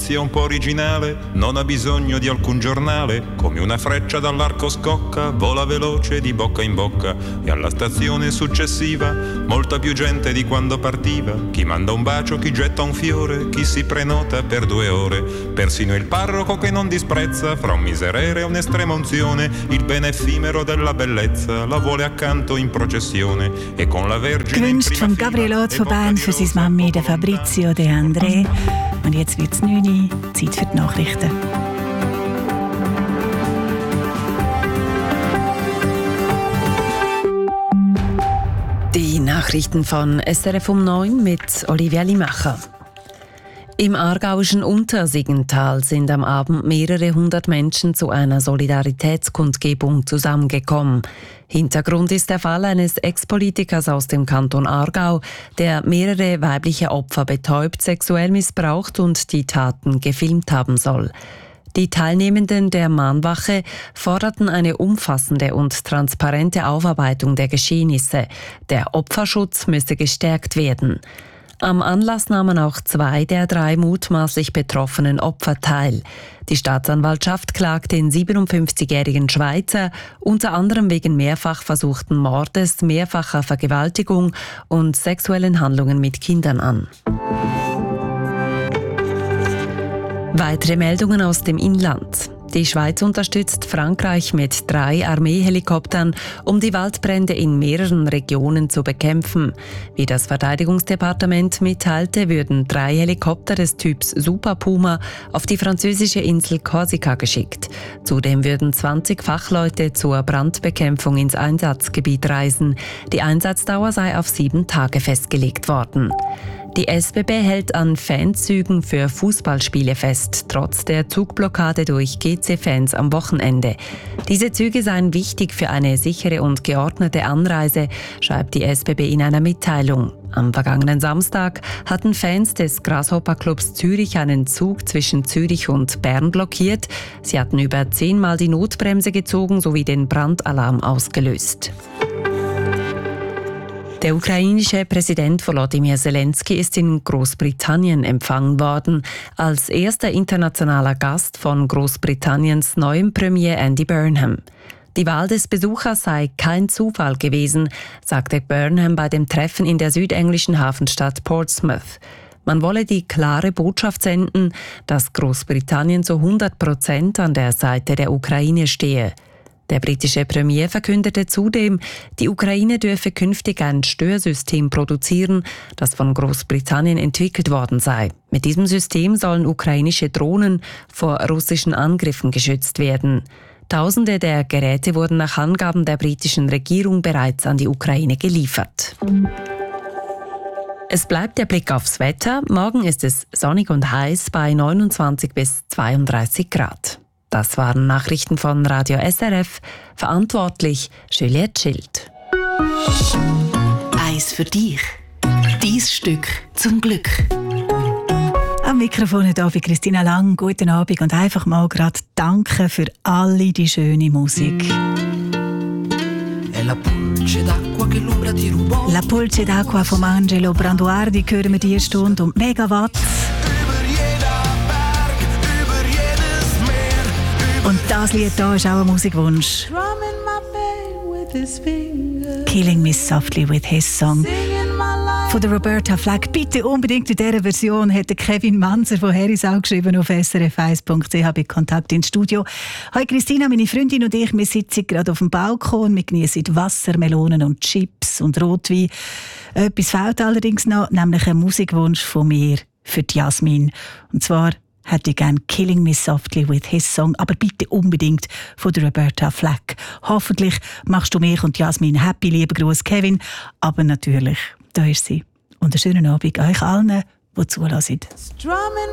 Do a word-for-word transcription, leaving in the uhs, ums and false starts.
notizia un po' originale, non ha bisogno di alcun giornale, come una freccia dall'arco scocca, vola veloce di bocca in bocca, e alla stazione successiva molta più gente di quando partiva, chi manda un bacio, chi getta un fiore, chi si prenota per due ore, persino il parroco che non disprezza, fra un miserere e un'estrema unzione, il bene effimero della bellezza, la vuole accanto in processione, e con la Vergine in gewünscht von Gabriel Oz von Bern für seine Mami, der Fabrizio De André. Und jetzt wird es neun Uhr, Zeit für die Nachrichten. Die Nachrichten von S R F um neun mit Olivia Limacher. Im aargauischen Untersiggental sind am Abend mehrere hundert Menschen zu einer Solidaritätskundgebung zusammengekommen. Hintergrund ist der Fall eines Ex-Politikers aus dem Kanton Aargau, der mehrere weibliche Opfer betäubt, sexuell missbraucht und die Taten gefilmt haben soll. Die Teilnehmenden der Mahnwache forderten eine umfassende und transparente Aufarbeitung der Geschehnisse. Der Opferschutz müsse gestärkt werden. Am Anlass nahmen auch zwei der drei mutmaßlich betroffenen Opfer teil. Die Staatsanwaltschaft klagt den siebenundfünfzigjährigen Schweizer unter anderem wegen mehrfach versuchten Mordes, mehrfacher Vergewaltigung und sexuellen Handlungen mit Kindern an. Weitere Meldungen aus dem Inland. Die Schweiz unterstützt Frankreich mit drei Armeehelikoptern, um die Waldbrände in mehreren Regionen zu bekämpfen. Wie das Verteidigungsdepartement mitteilte, würden drei Helikopter des Typs Super Puma auf die französische Insel Korsika geschickt. Zudem würden zwanzig Fachleute zur Brandbekämpfung ins Einsatzgebiet reisen. Die Einsatzdauer sei auf sieben Tage festgelegt worden. Die S B B hält an Fanzügen für Fußballspiele fest, trotz der Zugblockade durch G C-Fans am Wochenende. Diese Züge seien wichtig für eine sichere und geordnete Anreise, schreibt die S B B in einer Mitteilung. Am vergangenen Samstag hatten Fans des Grasshopper-Clubs Zürich einen Zug zwischen Zürich und Bern blockiert. Sie hatten über zehnmal die Notbremse gezogen sowie den Brandalarm ausgelöst. Der ukrainische Präsident Volodymyr Zelensky ist in Großbritannien empfangen worden, als erster internationaler Gast von Großbritanniens neuem Premier Andy Burnham. Die Wahl des Besuchers sei kein Zufall gewesen, sagte Burnham bei dem Treffen in der südenglischen Hafenstadt Portsmouth. Man wolle die klare Botschaft senden, dass Großbritannien zu hundert Prozent an der Seite der Ukraine stehe. Der britische Premier verkündete zudem, die Ukraine dürfe künftig ein Störsystem produzieren, das von Großbritannien entwickelt worden sei. Mit diesem System sollen ukrainische Drohnen vor russischen Angriffen geschützt werden. Tausende der Geräte wurden nach Angaben der britischen Regierung bereits an die Ukraine geliefert. Es bleibt der Blick aufs Wetter. Morgen ist es sonnig und heiß bei neunundzwanzig bis zweiunddreißig Grad. Das waren Nachrichten von Radio S R F. Verantwortlich Juliette Schild. Eins für dich. Dein Stück zum Glück. Am Mikrofon hier bei Christina Lang. Guten Abend und einfach mal gerade danke für alle die schöne Musik. La pulce d'acqua che l'ombra ti rubò. La pulce d'acqua von Angelo Branduardi hören wir diese Stunde und Megawatt. Und das Lied hier ist auch ein Musikwunsch. Killing Me Softly with His Song. Von der Roberta Flack. Bitte unbedingt in dieser Version hat der Kevin Manzer von Herisau geschrieben auf s r f eins punkt c h bei Kontakt ins Studio. Hi Christina, meine Freundin und ich, wir sitzen gerade auf dem Balkon. Wir genießen Wasser, Melonen und Chips und Rotwein. Etwas fehlt allerdings noch, nämlich ein Musikwunsch von mir für die Jasmin. Und zwar hätte ich gerne Killing Me Softly with His Song, aber bitte unbedingt von der Roberta Flack. Hoffentlich machst du mich und Jasmin happy, lieber Gruß Kevin. Aber natürlich, da ist sie. Und einen schönen Abend euch allen, die zulassen.